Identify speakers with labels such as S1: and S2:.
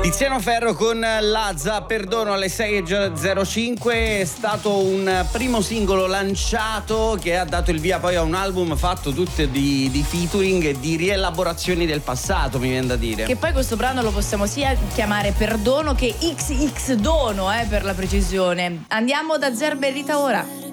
S1: Tiziano Ferro con Lazza, perdono alle 6.05, è stato un primo singolo lanciato che ha dato il via poi a un album fatto tutto di featuring e di rielaborazioni del passato, mi viene da dire.
S2: Che poi questo brano lo possiamo sia chiamare Perdono che XX Dono, per la precisione. Andiamo da Zerba e Rita ora.